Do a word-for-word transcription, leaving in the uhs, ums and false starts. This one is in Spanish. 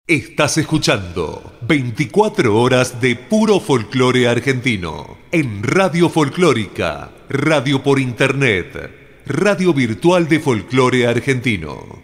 Estás escuchando veinticuatro horas de puro folclore argentino en Radio Folclórica, radio por internet, radio virtual de folclore argentino.